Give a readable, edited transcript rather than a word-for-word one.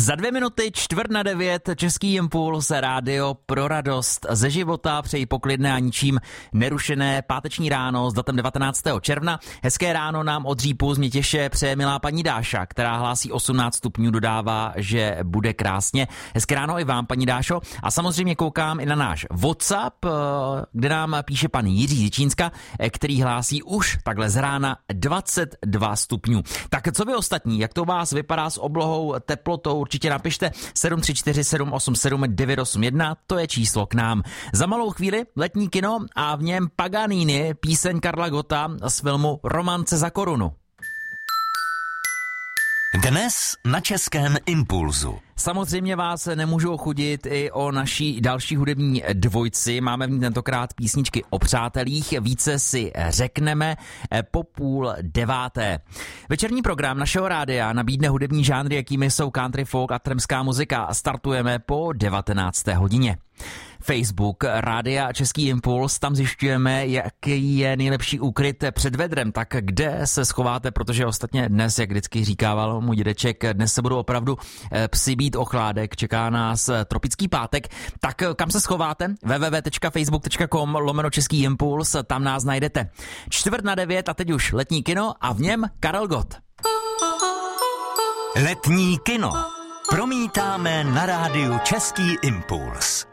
Za 2 minuty 8:45 Český impuls, rádio pro radost ze života. Přeji poklidné a ničím nerušené páteční ráno s datem 19. června. Hezké ráno nám od Řípu z Mětěše přeje milá paní Dáša, která hlásí 18 stupňů, dodává, že bude krásně. Hezké ráno i vám, paní Dášo. A samozřejmě koukám i na náš WhatsApp, kde nám píše pan Jiří z Jičínska, který hlásí už takhle z rána 22 stupňů. Tak co vy ostatní, jak to u vás vypadá s oblohou, teplotou? Určitě napište 734 787 981, to je číslo k nám. Za malou chvíli letní kino a v něm Paganini, píseň Karla Gotta z filmu Romance za korunu. Dnes na Českém impulzu. Samozřejmě vás nemůžu ochudit i o naší další hudební dvojci. Máme v ní tentokrát písničky o přátelích. Více si řekneme po 8:30. Večerní program našeho rádia nabídne hudební žánry, jakými jsou country, folk a tremská muzika. Startujeme po 19. hodině. Facebook, rádia Český impuls, tam zjišťujeme, jaký je nejlepší úkryt před vedrem. Tak kde se schováte, protože ostatně dnes, jak vždycky říkával můj dědeček, dnes se budou opravdu psi bít ochládek, čeká nás tropický pátek. Tak kam se schováte? www.facebook.com/Český impuls, tam nás najdete. 8:45 a teď už letní kino a v něm Karel Gott. Letní kino promítáme na rádiu Český impuls.